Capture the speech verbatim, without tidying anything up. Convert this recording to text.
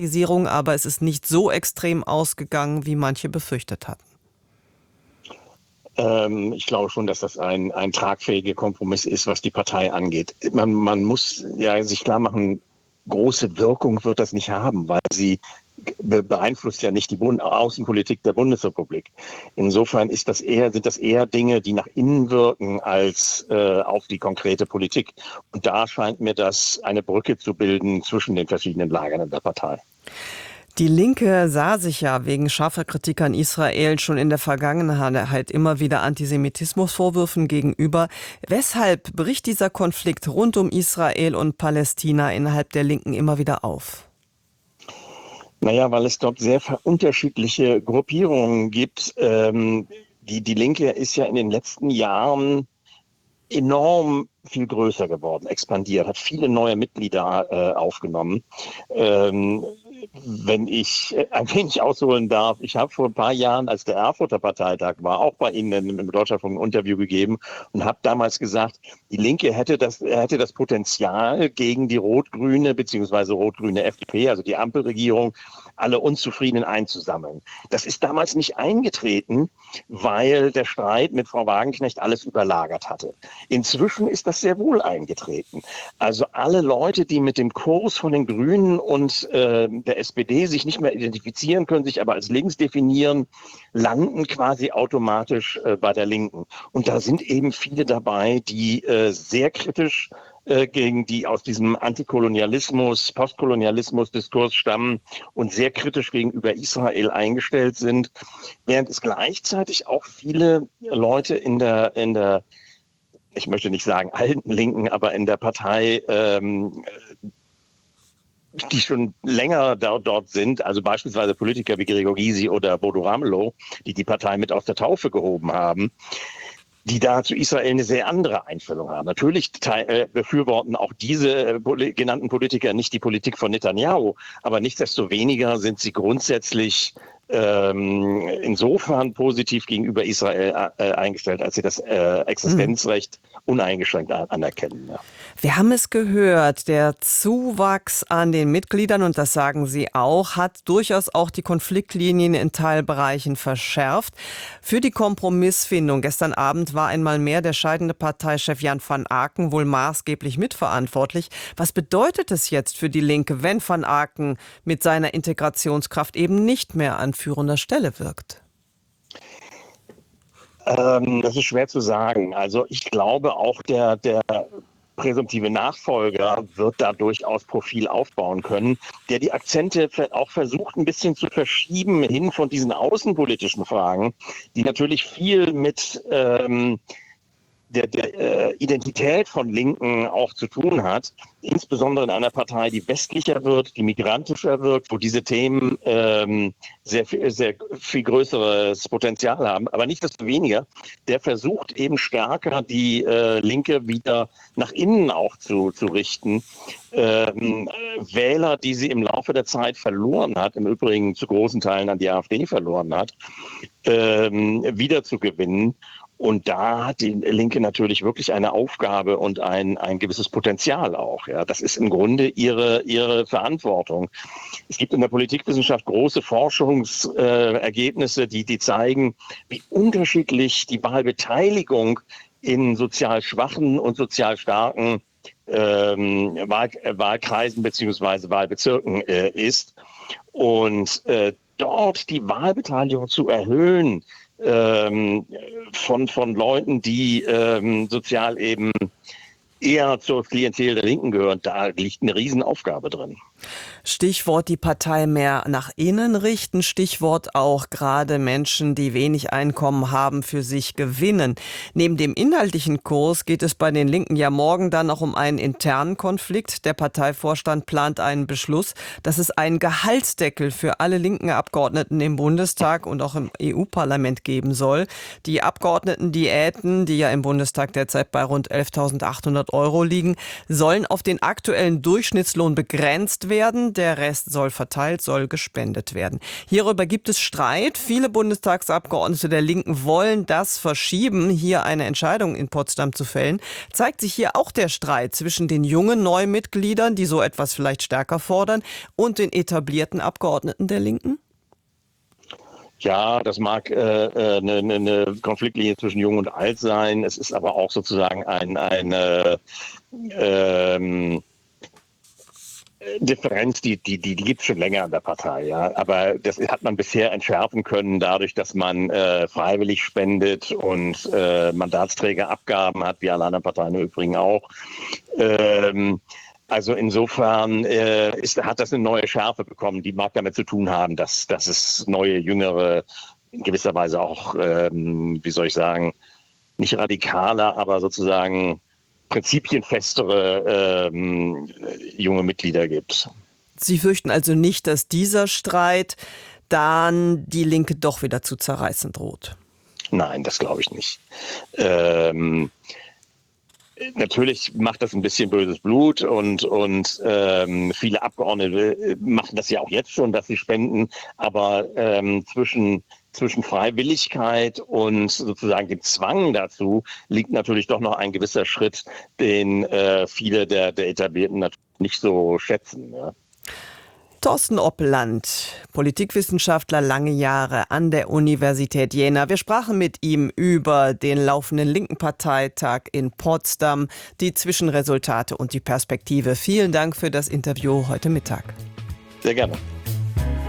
Aber es ist nicht so extrem ausgegangen, wie manche befürchtet hatten. Ähm, ich glaube schon, dass das ein, ein tragfähiger Kompromiss ist, was die Partei angeht. Man, man muss ja sich klar machen, große Wirkung wird das nicht haben, weil sie be- beeinflusst ja nicht die Bund Außenpolitik der Bundesrepublik. Insofern ist das eher, sind das eher Dinge, die nach innen wirken, als äh, auf die konkrete Politik. Und da scheint mir das eine Brücke zu bilden zwischen den verschiedenen Lagern in der Partei. Die Linke sah sich ja wegen scharfer Kritik an Israel schon in der Vergangenheit immer wieder Antisemitismusvorwürfen gegenüber. Weshalb bricht dieser Konflikt rund um Israel und Palästina innerhalb der Linken immer wieder auf? Naja, weil es dort sehr unterschiedliche Gruppierungen gibt. Ähm, die, die Linke ist ja in den letzten Jahren enorm viel größer geworden, expandiert, hat viele neue Mitglieder äh, aufgenommen. Ähm, wenn ich äh, ein wenig ausholen darf, ich habe vor ein paar Jahren, als der Erfurter Parteitag war, auch bei Ihnen im Deutschlandfunk ein Interview gegeben und habe damals gesagt, die Linke hätte das, hätte das Potenzial, gegen die rot-grüne bzw. rot-grüne F D P, also die Ampelregierung, alle Unzufriedenen einzusammeln. Das ist damals nicht eingetreten, weil der Streit mit Frau Wagenknecht alles überlagert hatte. Inzwischen ist das sehr wohl eingetreten. Also alle Leute, die mit dem Kurs von den Grünen und äh, der S P D sich nicht mehr identifizieren können, sich aber als links definieren, landen quasi automatisch äh, bei der Linken. Und da sind eben viele dabei, die äh, sehr kritisch äh, gegen die aus diesem Antikolonialismus, Postkolonialismus-Diskurs stammen und sehr kritisch gegenüber Israel eingestellt sind, während es gleichzeitig auch viele Leute in der, in der ich möchte nicht sagen alten Linken, aber in der Partei, ähm, die schon länger dort, dort sind, also beispielsweise Politiker wie Gregor Gysi oder Bodo Ramelow, die die Partei mit aus der Taufe gehoben haben, die da zu Israel eine sehr andere Einstellung haben. Natürlich äh, befürworten auch diese äh, genannten Politiker nicht die Politik von Netanyahu, aber nichtsdestoweniger sind sie grundsätzlich ähm, insofern positiv gegenüber Israel äh, eingestellt, als sie das äh, Existenzrecht uneingeschränkt an anerkennen. Ja. Wir haben es gehört, der Zuwachs an den Mitgliedern, und das sagen Sie auch, hat durchaus auch die Konfliktlinien in Teilbereichen verschärft. Für die Kompromissfindung gestern Abend war einmal mehr der scheidende Parteichef Jan van Aken wohl maßgeblich mitverantwortlich. Was bedeutet es jetzt für die Linke, wenn van Aken mit seiner Integrationskraft eben nicht mehr an führender Stelle wirkt? Ähm, das ist schwer zu sagen. Also ich glaube auch der, der präsumptive Nachfolger wird da durchaus Profil aufbauen können, der die Akzente auch versucht, ein bisschen zu verschieben hin von diesen außenpolitischen Fragen, die natürlich viel mit ähm, der, der äh, Identität von Linken auch zu tun hat, insbesondere in einer Partei, die westlicher wird, die migrantischer wird, wo diese Themen ähm, sehr, sehr viel größeres Potenzial haben. Aber nichtsdestoweniger, der versucht eben stärker die äh, Linke wieder nach innen auch zu, zu richten. Ähm, Wähler, die sie im Laufe der Zeit verloren hat, im Übrigen zu großen Teilen an die AfD verloren hat, ähm, wieder zu gewinnen. Und da hat die Linke natürlich wirklich eine Aufgabe und ein, ein gewisses Potenzial auch. Ja, das ist im Grunde ihre, ihre Verantwortung. Es gibt in der Politikwissenschaft große Forschungsergebnisse, äh, die, die zeigen, wie unterschiedlich die Wahlbeteiligung in sozial schwachen und sozial starken ähm, Wahl, Wahlkreisen beziehungsweise Wahlbezirken äh, ist. Und äh, dort die Wahlbeteiligung zu erhöhen, Ähm, von, von Leuten, die ähm, sozial eben eher zur Klientel der Linken gehören, da liegt eine Riesenaufgabe drin. Stichwort die Partei mehr nach innen richten, Stichwort auch gerade Menschen, die wenig Einkommen haben, für sich gewinnen. Neben dem inhaltlichen Kurs geht es bei den Linken ja morgen dann noch um einen internen Konflikt. Der Parteivorstand plant einen Beschluss, dass es einen Gehaltsdeckel für alle linken Abgeordneten im Bundestag und auch im E U-Parlament geben soll. Die Abgeordnetendiäten, die ja im Bundestag derzeit bei rund elftausendachthundert Euro liegen, sollen auf den aktuellen Durchschnittslohn begrenzt werden. Hälfte, der Rest soll verteilt, soll gespendet werden. Hierüber gibt es Streit. Viele Bundestagsabgeordnete der Linken wollen das verschieben, hier eine Entscheidung in Potsdam zu fällen. Zeigt sich hier auch der Streit zwischen den jungen Neumitgliedern, die so etwas vielleicht stärker fordern, und den etablierten Abgeordneten der Linken? Ja, das mag äh, eine, eine Konfliktlinie zwischen Jung und Alt sein. Es ist aber auch sozusagen ein, eine ähm, Differenz, die, die, die, die gibt es schon länger in der Partei. Ja. Aber das hat man bisher entschärfen können, dadurch, dass man äh, freiwillig spendet und äh, Mandatsträgerabgaben hat, wie alle anderen Parteien im Übrigen auch. Ähm, Also insofern äh, ist, hat das eine neue Schärfe bekommen, die mag damit zu tun haben, dass, dass es neue, jüngere, in gewisser Weise auch, ähm, wie soll ich sagen, nicht radikaler, aber sozusagen prinzipienfestere ähm, junge Mitglieder gibt. Sie fürchten also nicht, dass dieser Streit dann die Linke doch wieder zu zerreißen droht? Nein, das glaube ich nicht. Ähm, Natürlich macht das ein bisschen böses Blut und, und ähm, viele Abgeordnete machen das ja auch jetzt schon, dass sie spenden. Aber ähm, zwischen, zwischen Freiwilligkeit und sozusagen dem Zwang dazu liegt natürlich doch noch ein gewisser Schritt, den äh, viele der, der Etablierten natürlich nicht so schätzen. Ja. Thorsten Oppeland, Politikwissenschaftler, lange Jahre an der Universität Jena. Wir sprachen mit ihm über den laufenden linken Parteitag in Potsdam, die Zwischenresultate und die Perspektive. Vielen Dank für das Interview heute Mittag. Sehr gerne.